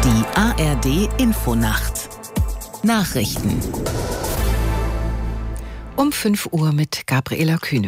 Die ARD-Infonacht. Nachrichten. Um 5 Uhr mit Gabriela Kühne.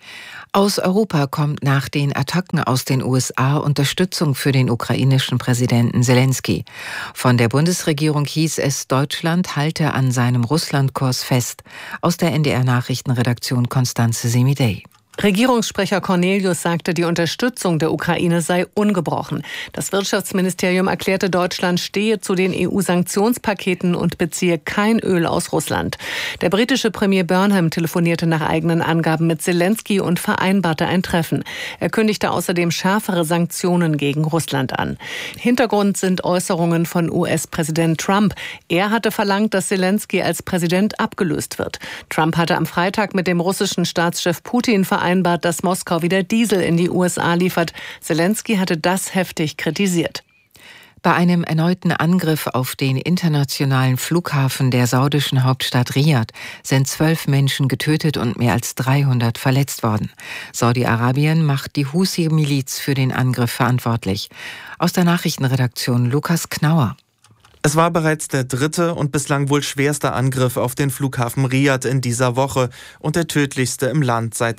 Aus Europa kommt nach den Attacken aus den USA Unterstützung für den ukrainischen Präsidenten Selenskyj. Von der Bundesregierung hieß es, Deutschland halte an seinem Russlandkurs fest. Aus der NDR-Nachrichtenredaktion Constanze Semidey. Regierungssprecher Cornelius sagte, die Unterstützung der Ukraine sei ungebrochen. Das Wirtschaftsministerium erklärte, Deutschland stehe zu den EU-Sanktionspaketen und beziehe kein Öl aus Russland. Der britische Premier Burnham telefonierte nach eigenen Angaben mit Selenskyj und vereinbarte ein Treffen. Er kündigte außerdem schärfere Sanktionen gegen Russland an. Hintergrund sind Äußerungen von US-Präsident Trump. Er hatte verlangt, dass Selenskyj als Präsident abgelöst wird. Trump hatte am Freitag mit dem russischen Staatschef Putin vereinbart, dass Moskau wieder Diesel in die USA liefert. Selenskyj hatte das heftig kritisiert. Bei einem erneuten Angriff auf den internationalen Flughafen der saudischen Hauptstadt Riad sind 12 Menschen getötet und mehr als 300 verletzt worden. Saudi-Arabien macht die Husi-Miliz für den Angriff verantwortlich. Aus der Nachrichtenredaktion Lukas Knauer. Es war bereits der 3. und bislang wohl schwerste Angriff auf den Flughafen Riad in dieser Woche und der tödlichste im Land seit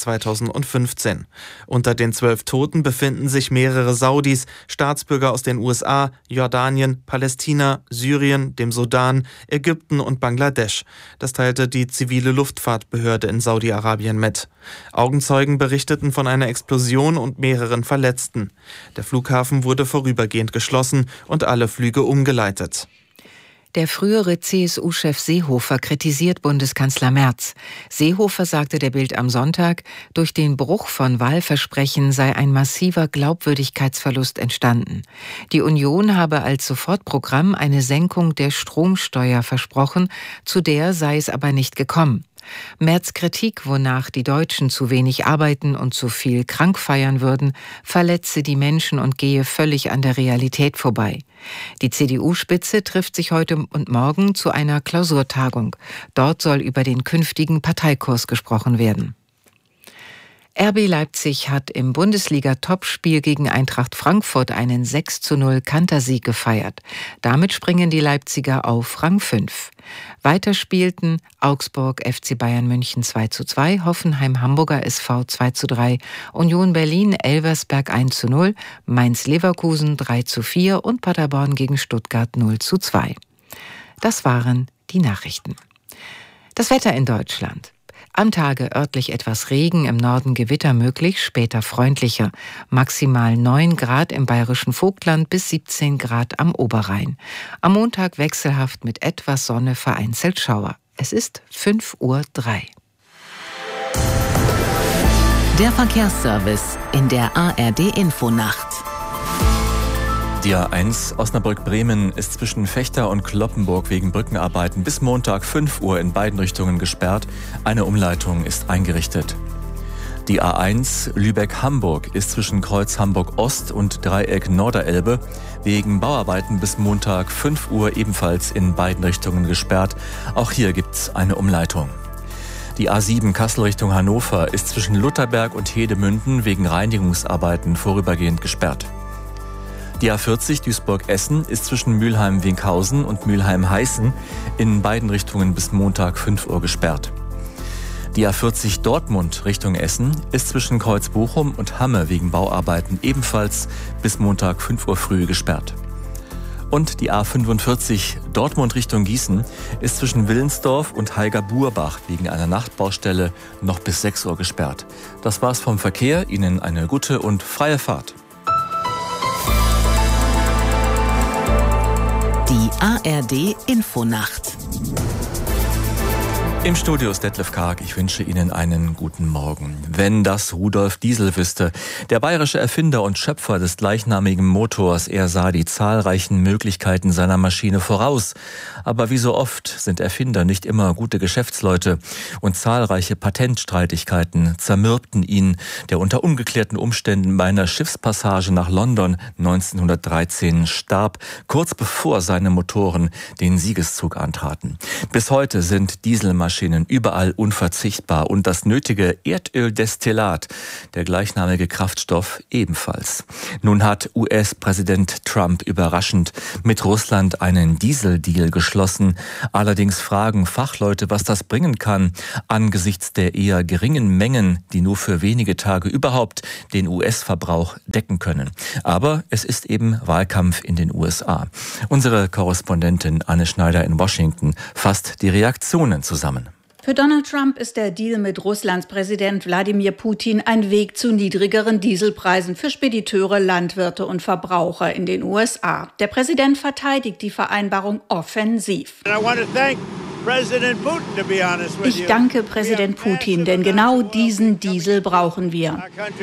2015. Unter den 12 Toten befinden sich mehrere Saudis, Staatsbürger aus den USA, Jordanien, Palästina, Syrien, dem Sudan, Ägypten und Bangladesch. Das teilte die zivile Luftfahrtbehörde in Saudi-Arabien mit. Augenzeugen berichteten von einer Explosion und mehreren Verletzten. Der Flughafen wurde vorübergehend geschlossen und alle Flüge umgeleitet. Der frühere CSU-Chef Seehofer kritisiert Bundeskanzler Merz. Seehofer sagte der Bild am Sonntag, durch den Bruch von Wahlversprechen sei ein massiver Glaubwürdigkeitsverlust entstanden. Die Union habe als Sofortprogramm eine Senkung der Stromsteuer versprochen, zu der sei es aber nicht gekommen. Merz' Kritik, wonach die Deutschen zu wenig arbeiten und zu viel krank feiern würden, verletze die Menschen und gehe völlig an der Realität vorbei. Die CDU-Spitze trifft sich heute und morgen zu einer Klausurtagung. Dort soll über den künftigen Parteikurs gesprochen werden. RB Leipzig hat im Bundesliga-Topspiel gegen Eintracht Frankfurt einen 6:0 Kantersieg gefeiert. Damit springen die Leipziger auf Rang 5. Weiter spielten Augsburg FC Bayern München 2:2, Hoffenheim Hamburger SV 2:3, Union Berlin Elversberg 1:0, Mainz Leverkusen 3:4 und Paderborn gegen Stuttgart 0:2. Das waren die Nachrichten. Das Wetter in Deutschland. Am Tage örtlich etwas Regen, im Norden Gewitter möglich, später freundlicher. Maximal 9 Grad im bayerischen Vogtland bis 17 Grad am Oberrhein. Am Montag wechselhaft mit etwas Sonne, vereinzelt Schauer. Es ist 5:03 Uhr. Der Verkehrsservice in der ARD-Infonacht. Die A1 Osnabrück-Bremen ist zwischen Vechta und Cloppenburg wegen Brückenarbeiten bis Montag 5 Uhr in beiden Richtungen gesperrt. Eine Umleitung ist eingerichtet. Die A1 Lübeck-Hamburg ist zwischen Kreuz Hamburg-Ost und Dreieck Norderelbe wegen Bauarbeiten bis Montag 5 Uhr ebenfalls in beiden Richtungen gesperrt. Auch hier gibt's eine Umleitung. Die A7 Kassel Richtung Hannover ist zwischen Lutherberg und Hedemünden wegen Reinigungsarbeiten vorübergehend gesperrt. Die A40 Duisburg-Essen ist zwischen Mülheim-Winkhausen und Mülheim-Heißen in beiden Richtungen bis Montag 5 Uhr gesperrt. Die A40 Dortmund Richtung Essen ist zwischen Kreuz-Bochum und Hamme wegen Bauarbeiten ebenfalls bis Montag 5 Uhr früh gesperrt. Und die A45 Dortmund Richtung Gießen ist zwischen Willensdorf und Heiger-Burbach wegen einer Nachtbaustelle noch bis 6 Uhr gesperrt. Das war's vom Verkehr. Ihnen eine gute und freie Fahrt. Die ARD-Infonacht. Im Studio ist Detlef Karg. Ich wünsche Ihnen einen guten Morgen. Wenn das Rudolf Diesel wüsste. Der bayerische Erfinder und Schöpfer des gleichnamigen Motors, er sah die zahlreichen Möglichkeiten seiner Maschine voraus. Aber wie so oft sind Erfinder nicht immer gute Geschäftsleute. Und zahlreiche Patentstreitigkeiten zermürbten ihn, der unter ungeklärten Umständen bei einer Schiffspassage nach London 1913 starb, kurz bevor seine Motoren den Siegeszug antraten. Bis heute sind Dieselmaschinen erschienen überall unverzichtbar und das nötige Erdöldestillat, der gleichnamige Kraftstoff, ebenfalls. Nun hat US-Präsident Trump überraschend mit Russland einen Dieseldeal geschlossen. Allerdings fragen Fachleute, was das bringen kann, angesichts der eher geringen Mengen, die nur für wenige Tage überhaupt den US-Verbrauch decken können. Aber es ist eben Wahlkampf in den USA. Unsere Korrespondentin Anne Schneider in Washington fasst die Reaktionen zusammen. Für Donald Trump ist der Deal mit Russlands Präsident Wladimir Putin ein Weg zu niedrigeren Dieselpreisen für Spediteure, Landwirte und Verbraucher in den USA. Der Präsident verteidigt die Vereinbarung offensiv. Ich danke Präsident Putin, denn genau diesen Diesel brauchen wir.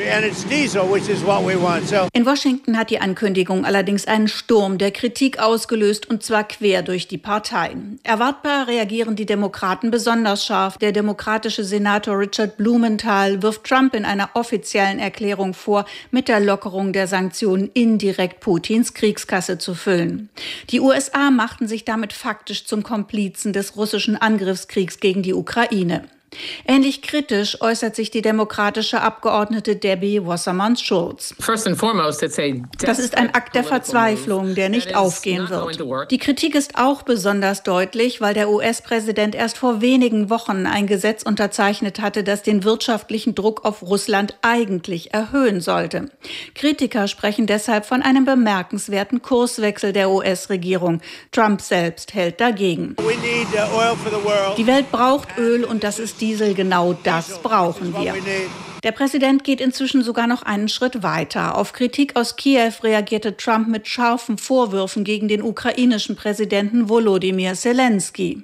In Washington hat die Ankündigung allerdings einen Sturm der Kritik ausgelöst, und zwar quer durch die Parteien. Erwartbar reagieren die Demokraten besonders scharf. Der demokratische Senator Richard Blumenthal wirft Trump in einer offiziellen Erklärung vor, mit der Lockerung der Sanktionen indirekt Putins Kriegskasse zu füllen. Die USA machten sich damit faktisch zum Komplizen des russischen Angriffskriegs gegen die Ukraine. Ähnlich kritisch äußert sich die demokratische Abgeordnete Debbie Wasserman-Schulz. Das ist ein Akt der Verzweiflung, der nicht aufgehen wird. Die Kritik ist auch besonders deutlich, weil der US-Präsident erst vor wenigen Wochen ein Gesetz unterzeichnet hatte, das den wirtschaftlichen Druck auf Russland eigentlich erhöhen sollte. Kritiker sprechen deshalb von einem bemerkenswerten Kurswechsel der US-Regierung. Trump selbst hält dagegen. Die Welt braucht Öl, und das ist Diesel, genau das brauchen wir. Der Präsident geht inzwischen sogar noch einen Schritt weiter. Auf Kritik aus Kiew reagierte Trump mit scharfen Vorwürfen gegen den ukrainischen Präsidenten Volodymyr Zelensky.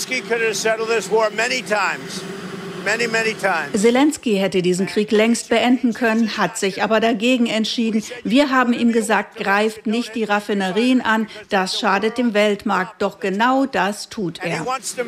Zelensky hätte diesen Krieg längst beenden können, hat sich aber dagegen entschieden. Wir haben ihm gesagt, greift nicht die Raffinerien an, das schadet dem Weltmarkt. Doch genau das tut er.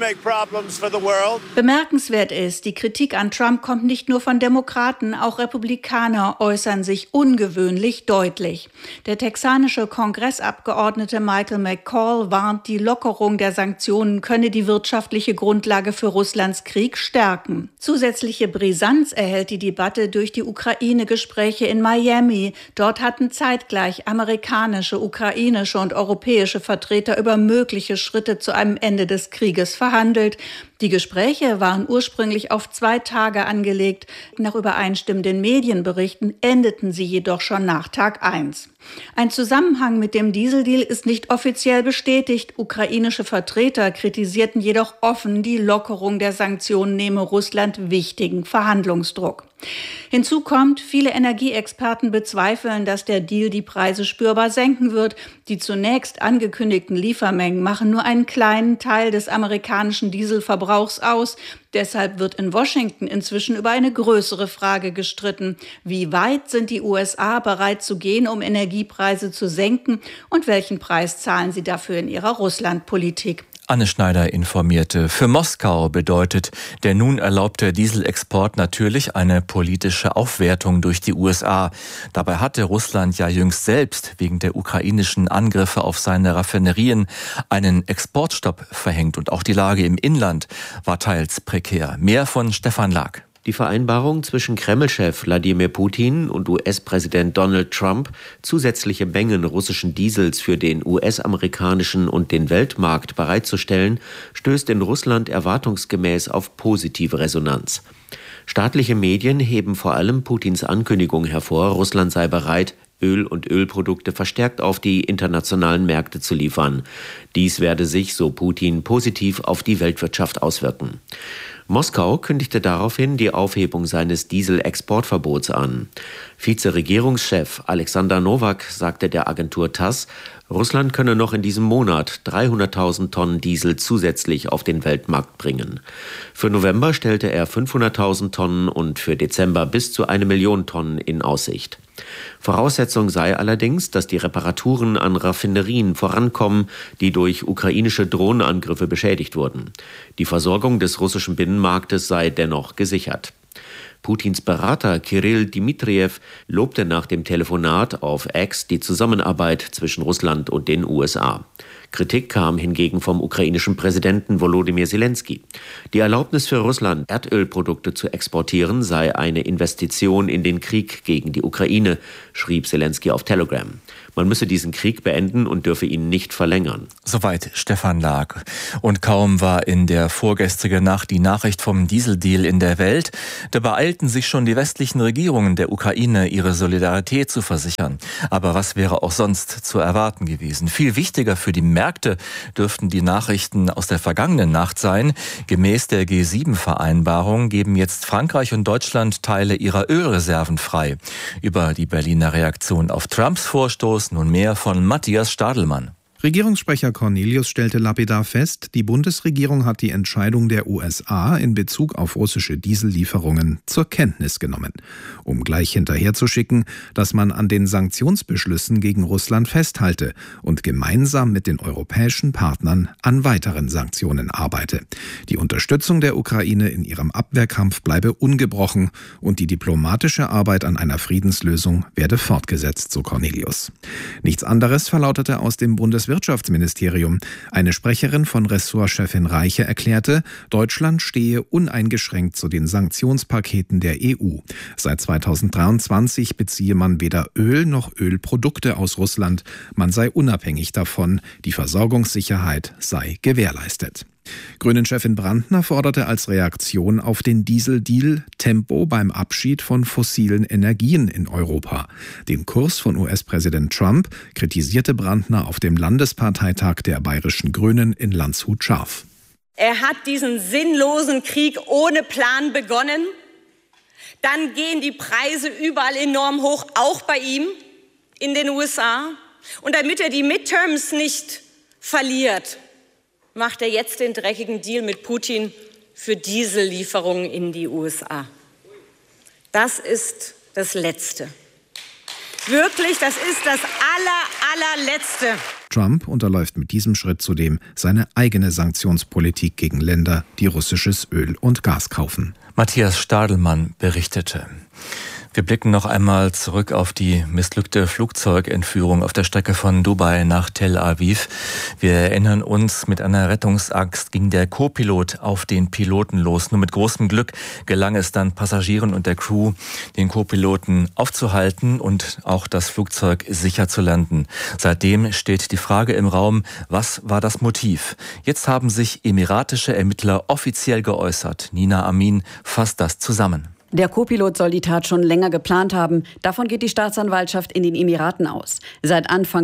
Bemerkenswert ist, die Kritik an Trump kommt nicht nur von Demokraten, auch Republikaner äußern sich ungewöhnlich deutlich. Der texanische Kongressabgeordnete Michael McCall warnt, die Lockerung der Sanktionen könne die wirtschaftliche Grundlage für Russlands Krieg stärken. Zusätzliche Brisanz erhält die Debatte durch die Ukraine-Gespräche in Miami. Dort hatten zeitgleich amerikanische, ukrainische und europäische Vertreter über mögliche Schritte zu einem Ende des Krieges verhandelt. Die Gespräche waren ursprünglich auf 2 Tage angelegt. Nach übereinstimmenden Medienberichten endeten sie jedoch schon nach Tag 1. Ein Zusammenhang mit dem Dieseldeal ist nicht offiziell bestätigt. Ukrainische Vertreter kritisierten jedoch offen, die Lockerung der Sanktionen nehme Russland wichtigen Verhandlungsdruck. Hinzu kommt, viele Energieexperten bezweifeln, dass der Deal die Preise spürbar senken wird. Die zunächst angekündigten Liefermengen machen nur einen kleinen Teil des amerikanischen Dieselverbrauchs aus. Deshalb wird in Washington inzwischen über eine größere Frage gestritten. Wie weit sind die USA bereit zu gehen, um Energiepreise zu senken? Und welchen Preis zahlen sie dafür in ihrer Russlandpolitik? Anne Schneider informierte. Für Moskau bedeutet der nun erlaubte Dieselexport natürlich eine politische Aufwertung durch die USA. Dabei hatte Russland ja jüngst selbst wegen der ukrainischen Angriffe auf seine Raffinerien einen Exportstopp verhängt. Und auch die Lage im Inland war teils prekär. Mehr von Stefan Lag. Die Vereinbarung zwischen Kreml-Chef Wladimir Putin und US-Präsident Donald Trump, zusätzliche Mengen russischen Diesels für den US-amerikanischen und den Weltmarkt bereitzustellen, stößt in Russland erwartungsgemäß auf positive Resonanz. Staatliche Medien heben vor allem Putins Ankündigung hervor, Russland sei bereit, Öl und Ölprodukte verstärkt auf die internationalen Märkte zu liefern. Dies werde sich, so Putin, positiv auf die Weltwirtschaft auswirken. Moskau kündigte daraufhin die Aufhebung seines Dieselexportverbots an. Vizeregierungschef Alexander Nowak sagte der Agentur TASS, Russland könne noch in diesem Monat 300.000 Tonnen Diesel zusätzlich auf den Weltmarkt bringen. Für November stellte er 500.000 Tonnen und für Dezember bis zu 1 Million Tonnen in Aussicht. Voraussetzung sei allerdings, dass die Reparaturen an Raffinerien vorankommen, die durch ukrainische Drohnenangriffe beschädigt wurden. Die Versorgung des russischen Binnenmarktes sei dennoch gesichert. Putins Berater Kirill Dmitriev lobte nach dem Telefonat auf X die Zusammenarbeit zwischen Russland und den USA. Kritik kam hingegen vom ukrainischen Präsidenten Volodymyr Zelensky. Die Erlaubnis für Russland, Erdölprodukte zu exportieren, sei eine Investition in den Krieg gegen die Ukraine, schrieb Zelensky auf Telegram. Man müsse diesen Krieg beenden und dürfe ihn nicht verlängern. Soweit Stefan Lag. Und kaum war in der vorgestrigen Nacht die Nachricht vom Dieseldeal in der Welt, da beeilten sich schon die westlichen Regierungen der Ukraine, ihre Solidarität zu versichern. Aber was wäre auch sonst zu erwarten gewesen? Viel wichtiger für die Märkte dürften die Nachrichten aus der vergangenen Nacht sein. Gemäß der G7-Vereinbarung geben jetzt Frankreich und Deutschland Teile ihrer Ölreserven frei. Über die Berliner Reaktion auf Trumps Vorstoß nun mehr von Matthias Stadelmann. Regierungssprecher Cornelius stellte lapidar fest, die Bundesregierung hat die Entscheidung der USA in Bezug auf russische Diesellieferungen zur Kenntnis genommen, um gleich hinterherzuschicken, dass man an den Sanktionsbeschlüssen gegen Russland festhalte und gemeinsam mit den europäischen Partnern an weiteren Sanktionen arbeite. Die Unterstützung der Ukraine in ihrem Abwehrkampf bleibe ungebrochen und die diplomatische Arbeit an einer Friedenslösung werde fortgesetzt, so Cornelius. Nichts anderes verlautete aus dem Bundeswirtschaftsministerium. Eine Sprecherin von Ressortchefin Reiche erklärte, Deutschland stehe uneingeschränkt zu den Sanktionspaketen der EU. Seit 2023 beziehe man weder Öl noch Ölprodukte aus Russland. Man sei unabhängig davon. Die Versorgungssicherheit sei gewährleistet. Grünen-Chefin Brandner forderte als Reaktion auf den Dieseldeal Tempo beim Abschied von fossilen Energien in Europa. Den Kurs von US-Präsident Trump kritisierte Brandner auf dem Landesparteitag der Bayerischen Grünen in Landshut scharf. Er hat diesen sinnlosen Krieg ohne Plan begonnen. Dann gehen die Preise überall enorm hoch, auch bei ihm in den USA. Und damit er die Midterms nicht verliert, macht er jetzt den dreckigen Deal mit Putin für Diesellieferungen in die USA. Das ist das Letzte. Wirklich, das ist das allerletzte. Trump unterläuft mit diesem Schritt zudem seine eigene Sanktionspolitik gegen Länder, die russisches Öl und Gas kaufen. Matthias Stadelmann berichtete. Wir blicken noch einmal zurück auf die missglückte Flugzeugentführung auf der Strecke von Dubai nach Tel Aviv. Wir erinnern uns, mit einer Rettungsaxt ging der Co-Pilot auf den Piloten los. Nur mit großem Glück gelang es dann Passagieren und der Crew, den Co-Piloten aufzuhalten und auch das Flugzeug sicher zu landen. Seitdem steht die Frage im Raum, was war das Motiv? Jetzt haben sich emiratische Ermittler offiziell geäußert. Nina Amin fasst das zusammen. Der Co-Pilot soll die Tat schon länger geplant haben. Davon geht die Staatsanwaltschaft in den Emiraten aus. Seit Anfang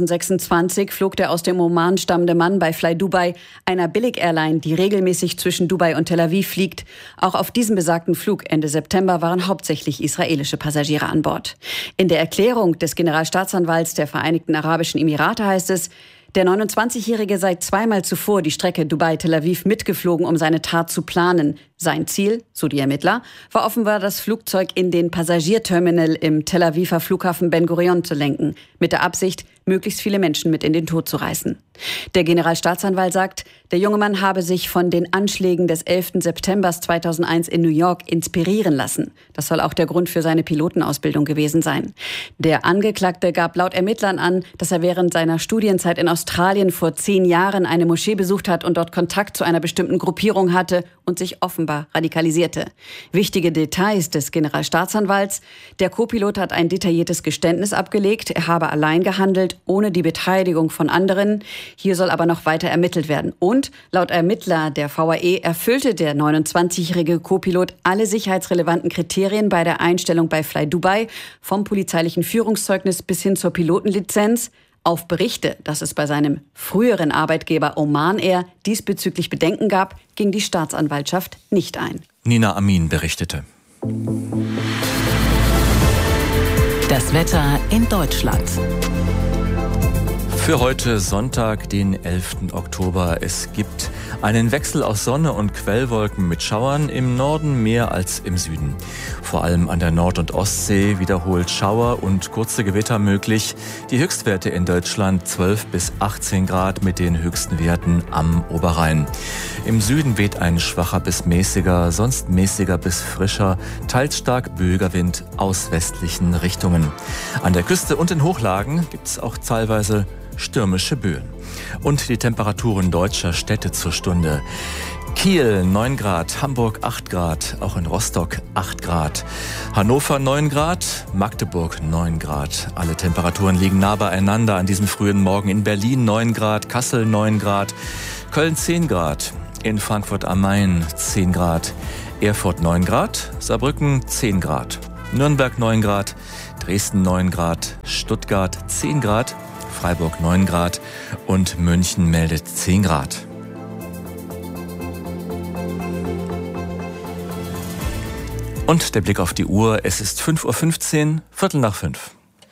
2026 flog der aus dem Oman stammende Mann bei Fly Dubai, einer Billig-Airline, die regelmäßig zwischen Dubai und Tel Aviv fliegt. Auch auf diesem besagten Flug Ende September waren hauptsächlich israelische Passagiere an Bord. In der Erklärung des Generalstaatsanwalts der Vereinigten Arabischen Emirate heißt es, der 29-Jährige sei zweimal zuvor die Strecke Dubai-Tel Aviv mitgeflogen, um seine Tat zu planen. Sein Ziel, so die Ermittler, war offenbar, das Flugzeug in den Passagierterminal im Tel Aviver Flughafen Ben Gurion zu lenken, mit der Absicht, möglichst viele Menschen mit in den Tod zu reißen. Der Generalstaatsanwalt sagt, der junge Mann habe sich von den Anschlägen des 11. September 2001 in New York inspirieren lassen. Das soll auch der Grund für seine Pilotenausbildung gewesen sein. Der Angeklagte gab laut Ermittlern an, dass er während seiner Studienzeit in Australien vor 10 Jahren eine Moschee besucht hat und dort Kontakt zu einer bestimmten Gruppierung hatte und sich offenbar radikalisierte. Wichtige Details des Generalstaatsanwalts: Der Co-Pilot hat ein detailliertes Geständnis abgelegt, er habe allein gehandelt, ohne die Beteiligung von anderen. Hier soll aber noch weiter ermittelt werden. Und laut Ermittler der VAE erfüllte der 29-jährige Co-Pilot alle sicherheitsrelevanten Kriterien bei der Einstellung bei Fly Dubai, vom polizeilichen Führungszeugnis bis hin zur Pilotenlizenz. Auf Berichte, dass es bei seinem früheren Arbeitgeber Oman Air diesbezüglich Bedenken gab, ging die Staatsanwaltschaft nicht ein. Nina Amin berichtete. Das Wetter in Deutschland. Für heute Sonntag, den 11. Oktober. Es gibt einen Wechsel aus Sonne und Quellwolken mit Schauern, im Norden mehr als im Süden. Vor allem an der Nord- und Ostsee wiederholt Schauer und kurze Gewitter möglich. Die Höchstwerte in Deutschland 12 bis 18 Grad mit den höchsten Werten am Oberrhein. Im Süden weht ein schwacher bis mäßiger, sonst mäßiger bis frischer, teils stark böiger Wind aus westlichen Richtungen. An der Küste und in Hochlagen gibt es auch teilweise stürmische Böen. Und die Temperaturen deutscher Städte zur Stunde. Kiel 9 Grad, Hamburg 8 Grad, auch in Rostock 8 Grad. Hannover 9 Grad, Magdeburg 9 Grad. Alle Temperaturen liegen nah beieinander an diesem frühen Morgen. In Berlin 9 Grad, Kassel 9 Grad, Köln 10 Grad, in Frankfurt am Main 10 Grad, Erfurt 9 Grad, Saarbrücken 10 Grad, Nürnberg 9 Grad, Dresden 9 Grad, Stuttgart 10 Grad, Freiburg 9 Grad und München meldet 10 Grad. Und der Blick auf die Uhr, es ist 5:15 Uhr, Viertel nach 5.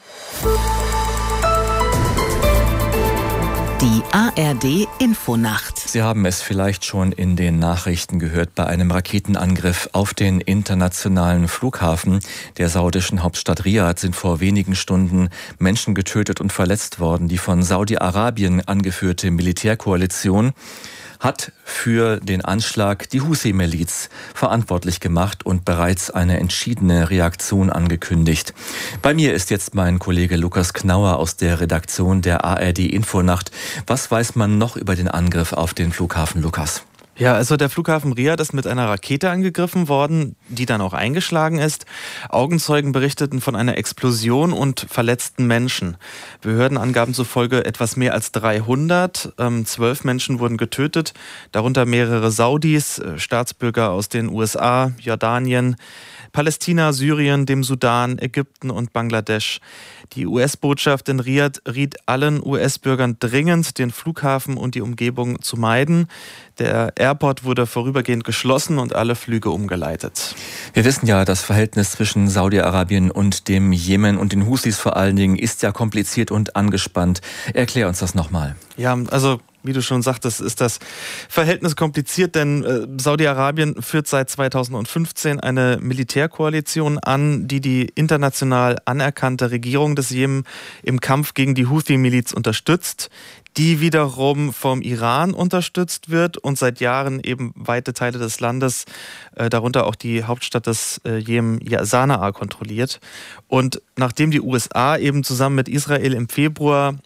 Die ARD-Infonacht. Sie haben es vielleicht schon in den Nachrichten gehört. Bei einem Raketenangriff auf den internationalen Flughafen der saudischen Hauptstadt Riad sind vor wenigen Stunden Menschen getötet und verletzt worden. Die von Saudi-Arabien angeführte Militärkoalition hat für den Anschlag die Houthi-Miliz verantwortlich gemacht und bereits eine entschiedene Reaktion angekündigt. Bei mir ist jetzt mein Kollege Lukas Knauer aus der Redaktion der ARD-Infonacht. Was weiß man noch über den Angriff auf den Flughafen, Lukas? Ja, also der Flughafen Riad ist mit einer Rakete angegriffen worden, die dann auch eingeschlagen ist. Augenzeugen berichteten von einer Explosion und verletzten Menschen. Behördenangaben zufolge etwas mehr als 300. 12 Menschen wurden getötet, darunter mehrere Saudis, Staatsbürger aus den USA, Jordanien, Palästina, Syrien, dem Sudan, Ägypten und Bangladesch. Die US-Botschaft in Riad riet allen US-Bürgern dringend, den Flughafen und die Umgebung zu meiden. Der Airport wurde vorübergehend geschlossen und alle Flüge umgeleitet. Wir wissen ja, das Verhältnis zwischen Saudi-Arabien und dem Jemen und den Houthis vor allen Dingen ist ja kompliziert und angespannt. Erklär uns das nochmal. Ja, also wie du schon sagtest, ist das Verhältnis kompliziert, denn Saudi-Arabien führt seit 2015 eine Militärkoalition an, die die international anerkannte Regierung des Jemen im Kampf gegen die Houthi-Miliz unterstützt, die wiederum vom Iran unterstützt wird und seit Jahren eben weite Teile des Landes, darunter auch die Hauptstadt des Jemen, Sanaa, kontrolliert. Und nachdem die USA eben zusammen mit Israel im Februar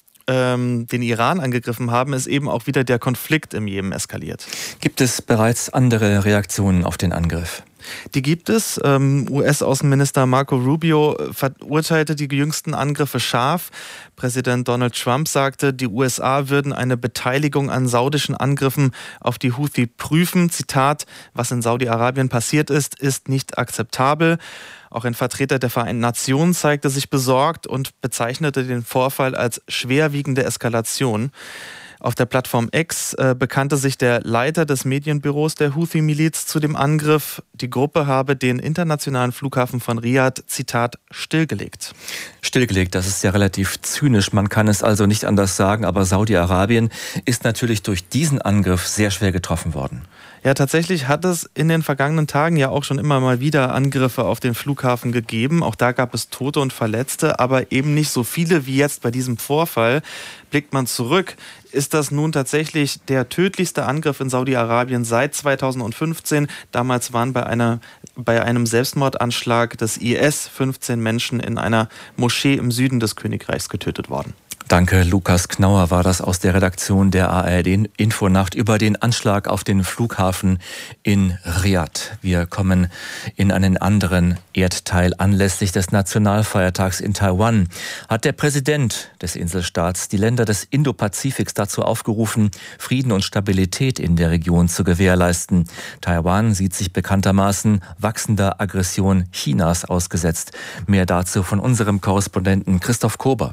den Iran angegriffen haben, ist eben auch wieder der Konflikt im Jemen eskaliert. Gibt es bereits andere Reaktionen auf den Angriff? Die gibt es. US-Außenminister Marco Rubio verurteilte die jüngsten Angriffe scharf. Präsident Donald Trump sagte, die USA würden eine Beteiligung an saudischen Angriffen auf die Houthi prüfen. Zitat, was in Saudi-Arabien passiert ist nicht akzeptabel. Auch ein Vertreter der Vereinten Nationen zeigte sich besorgt und bezeichnete den Vorfall als schwerwiegende Eskalation. Auf der Plattform X bekannte sich der Leiter des Medienbüros der Houthi-Miliz zu dem Angriff. Die Gruppe habe den internationalen Flughafen von Riad, Zitat, stillgelegt. Stillgelegt, das ist ja relativ zynisch. Man kann es also nicht anders sagen, aber Saudi-Arabien ist natürlich durch diesen Angriff sehr schwer getroffen worden. Ja, tatsächlich hat es in den vergangenen Tagen ja auch schon immer mal wieder Angriffe auf den Flughafen gegeben. Auch da gab es Tote und Verletzte, aber eben nicht so viele wie jetzt bei diesem Vorfall. Blickt man zurück, ist das nun tatsächlich der tödlichste Angriff in Saudi-Arabien seit 2015. Damals waren bei einem Selbstmordanschlag des IS 15 Menschen in einer Moschee im Süden des Königreichs getötet worden. Danke, Lukas Knauer war das aus der Redaktion der ARD-Infonacht über den Anschlag auf den Flughafen in Riad. Wir kommen in einen anderen Erdteil. Anlässlich des Nationalfeiertags in Taiwan hat der Präsident des Inselstaats die Länder des Indo-Pazifiks dazu aufgerufen, Frieden und Stabilität in der Region zu gewährleisten. Taiwan sieht sich bekanntermaßen wachsender Aggression Chinas ausgesetzt. Mehr dazu von unserem Korrespondenten Christoph Kober.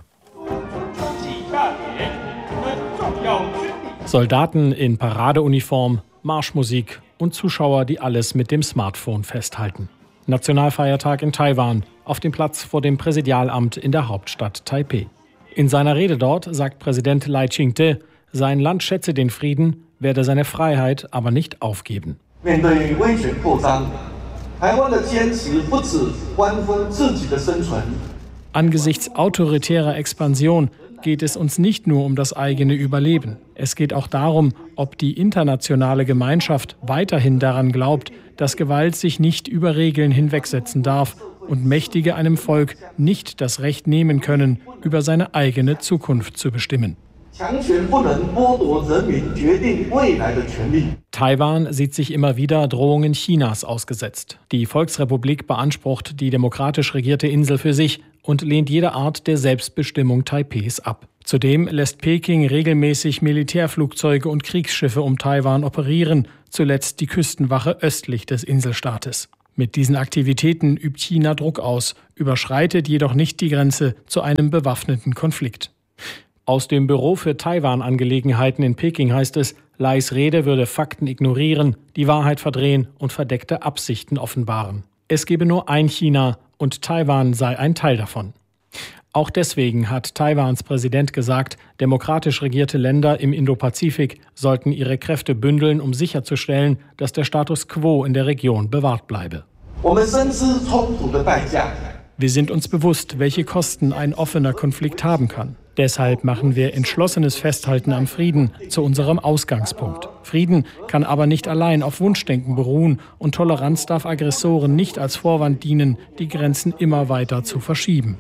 Soldaten in Paradeuniform, Marschmusik und Zuschauer, die alles mit dem Smartphone festhalten. Nationalfeiertag in Taiwan, auf dem Platz vor dem Präsidialamt in der Hauptstadt Taipeh. In seiner Rede dort sagt Präsident Lai Ching-te, sein Land schätze den Frieden, werde seine Freiheit aber nicht aufgeben. Angesichts autoritärer Expansion geht es uns nicht nur um das eigene Überleben. Es geht auch darum, ob die internationale Gemeinschaft weiterhin daran glaubt, dass Gewalt sich nicht über Regeln hinwegsetzen darf und Mächtige einem Volk nicht das Recht nehmen können, über seine eigene Zukunft zu bestimmen. Taiwan sieht sich immer wieder Drohungen Chinas ausgesetzt. Die Volksrepublik beansprucht die demokratisch regierte Insel für sich und lehnt jede Art der Selbstbestimmung Taipehs ab. Zudem lässt Peking regelmäßig Militärflugzeuge und Kriegsschiffe um Taiwan operieren, zuletzt die Küstenwache östlich des Inselstaates. Mit diesen Aktivitäten übt China Druck aus, überschreitet jedoch nicht die Grenze zu einem bewaffneten Konflikt. Aus dem Büro für Taiwan-Angelegenheiten in Peking heißt es, Lais Rede würde Fakten ignorieren, die Wahrheit verdrehen und verdeckte Absichten offenbaren. Es gebe nur ein China und Taiwan sei ein Teil davon. Auch deswegen hat Taiwans Präsident gesagt, demokratisch regierte Länder im Indopazifik sollten ihre Kräfte bündeln, um sicherzustellen, dass der Status quo in der Region bewahrt bleibe. Wir sind uns bewusst, welche Kosten ein offener Konflikt haben kann. Deshalb machen wir entschlossenes Festhalten am Frieden zu unserem Ausgangspunkt. Frieden kann aber nicht allein auf Wunschdenken beruhen und Toleranz darf Aggressoren nicht als Vorwand dienen, die Grenzen immer weiter zu verschieben.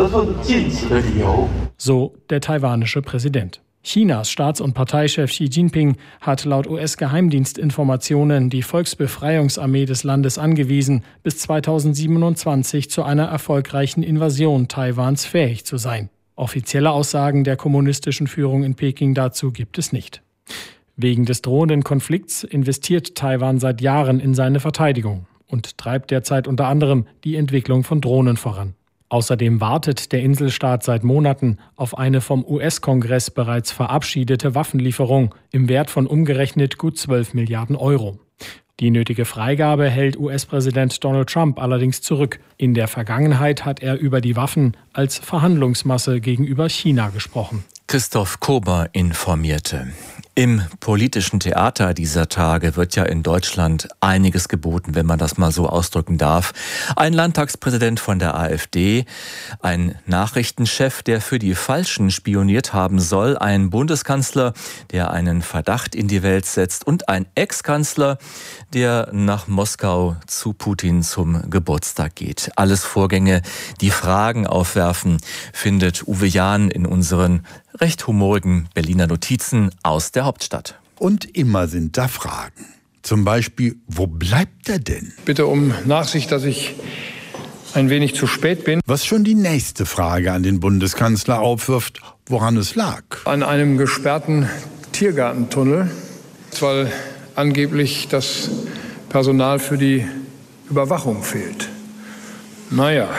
So der taiwanische Präsident. Chinas Staats- und Parteichef Xi Jinping hat laut US-Geheimdienstinformationen die Volksbefreiungsarmee des Landes angewiesen, bis 2027 zu einer erfolgreichen Invasion Taiwans fähig zu sein. Offizielle Aussagen der kommunistischen Führung in Peking dazu gibt es nicht. Wegen des drohenden Konflikts investiert Taiwan seit Jahren in seine Verteidigung und treibt derzeit unter anderem die Entwicklung von Drohnen voran. Außerdem wartet der Inselstaat seit Monaten auf eine vom US-Kongress bereits verabschiedete Waffenlieferung im Wert von umgerechnet gut 12 Milliarden Euro. Die nötige Freigabe hält US-Präsident Donald Trump allerdings zurück. In der Vergangenheit hat er über die Waffen als Verhandlungsmasse gegenüber China gesprochen. Christoph Kober informierte. Im politischen Theater dieser Tage wird ja in Deutschland einiges geboten, wenn man das mal so ausdrücken darf. Ein Landtagspräsident von der AfD, ein Nachrichtenchef, der für die Falschen spioniert haben soll, ein Bundeskanzler, der einen Verdacht in die Welt setzt und ein Ex-Kanzler, der nach Moskau zu Putin zum Geburtstag geht. Alles Vorgänge, die Fragen aufwerfen, findet Uwe Jahn in unseren recht humorigen Berliner Notizen aus der Hauptstadt. Und immer sind da Fragen. Zum Beispiel, wo bleibt er denn? Bitte um Nachsicht, dass ich ein wenig zu spät bin. Was schon die nächste Frage an den Bundeskanzler aufwirft, woran es lag. An einem gesperrten Tiergartentunnel, weil angeblich das Personal für die Überwachung fehlt. Naja.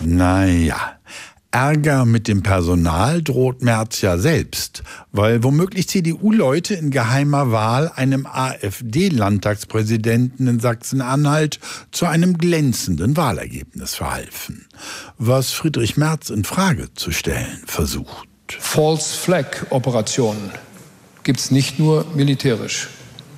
Ärger mit dem Personal droht Merz ja selbst, weil womöglich CDU-Leute in geheimer Wahl einem AfD-Landtagspräsidenten in Sachsen-Anhalt zu einem glänzenden Wahlergebnis verhalfen, was Friedrich Merz in Frage zu stellen versucht. False-Flag-Operationen gibt's nicht nur militärisch.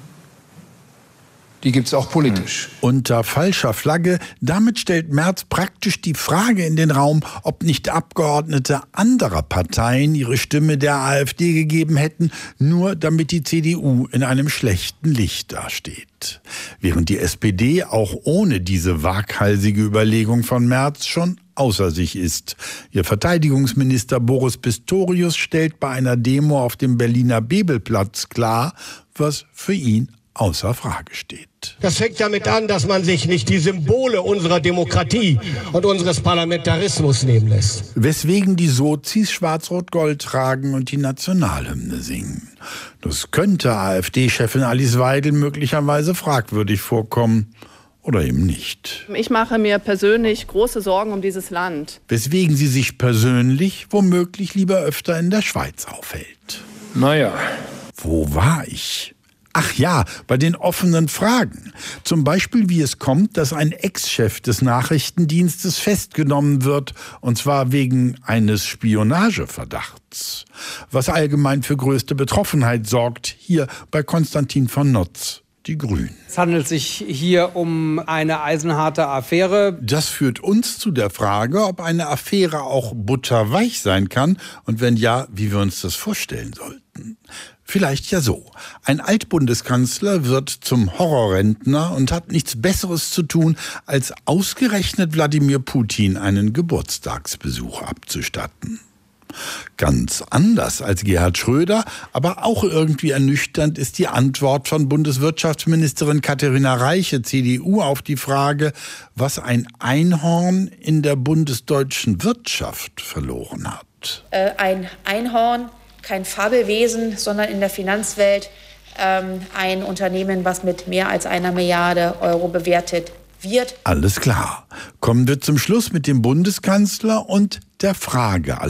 Die gibt's auch politisch. Unter falscher Flagge, damit stellt Merz praktisch die Frage in den Raum, ob nicht Abgeordnete anderer Parteien ihre Stimme der AfD gegeben hätten, nur damit die CDU in einem schlechten Licht dasteht. Während die SPD auch ohne diese waghalsige Überlegung von Merz schon außer sich ist. Ihr Verteidigungsminister Boris Pistorius stellt bei einer Demo auf dem Berliner Bebelplatz klar, was für ihn außer Frage steht. Das fängt damit an, dass man sich nicht die Symbole unserer Demokratie und unseres Parlamentarismus nehmen lässt. Weswegen die Sozis Schwarz-Rot-Gold tragen und die Nationalhymne singen. Das könnte AfD-Chefin Alice Weidel möglicherweise fragwürdig vorkommen. Oder eben nicht. Ich mache mir persönlich große Sorgen um dieses Land. Weswegen sie sich persönlich womöglich lieber öfter in der Schweiz aufhält. Naja. Wo war ich? Ach ja, bei den offenen Fragen. Zum Beispiel, wie es kommt, dass ein Ex-Chef des Nachrichtendienstes festgenommen wird, und zwar wegen eines Spionageverdachts. Was allgemein für größte Betroffenheit sorgt, hier bei Konstantin von Notz, die Grünen. Es handelt sich hier um eine eisenharte Affäre. Das führt uns zu der Frage, ob eine Affäre auch butterweich sein kann und wenn ja, wie wir uns das vorstellen sollten. Vielleicht ja so. Ein Altbundeskanzler wird zum Horrorrentner und hat nichts Besseres zu tun, als ausgerechnet Wladimir Putin einen Geburtstagsbesuch abzustatten. Ganz anders als Gerhard Schröder, aber auch irgendwie ernüchternd ist die Antwort von Bundeswirtschaftsministerin Katharina Reiche, CDU, auf die Frage, was ein Einhorn in der bundesdeutschen Wirtschaft verloren hat. Ein Einhorn, kein Fabelwesen, sondern in der Finanzwelt ein Unternehmen, was mit mehr als 1 Milliarde Euro bewertet wird. Alles klar. Kommen wir zum Schluss mit dem Bundeskanzler und der Frage